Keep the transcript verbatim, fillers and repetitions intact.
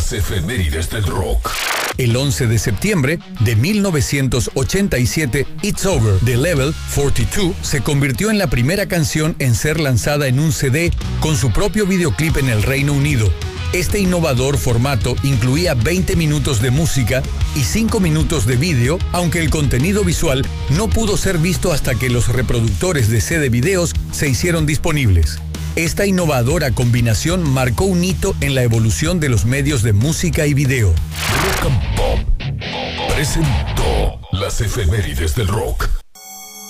Las efemérides del rock. El once de septiembre de mil novecientos ochenta y siete, It's Over de Level cuarenta y dos se convirtió en la primera canción en ser lanzada en un C D con su propio videoclip en el Reino Unido. Este innovador formato incluía veinte minutos de música y cinco minutos de vídeo, aunque el contenido visual no pudo ser visto hasta que los reproductores de C D videos se hicieron disponibles. Esta innovadora combinación marcó un hito en la evolución de los medios de música y video. Rock and Pop presentó las efemérides del rock.